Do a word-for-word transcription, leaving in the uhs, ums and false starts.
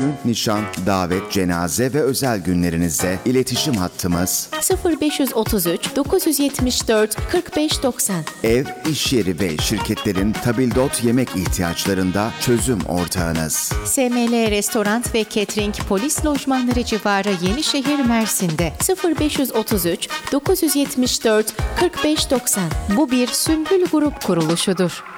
Düğün, nişan, davet, cenaze ve özel günlerinizde iletişim hattımız sıfır beş otuz üç dokuz yetmiş dört kırk beş doksan. ev, iş yeri ve şirketlerin tabildot yemek ihtiyaçlarında çözüm ortağınız. S M L Restoran ve Catering Polis Lojmanları civarı Yenişehir, Mersin'de sıfır beş otuz üç dokuz yetmiş dört kırk beş doksan. Bu bir Sümbül Grup kuruluşudur.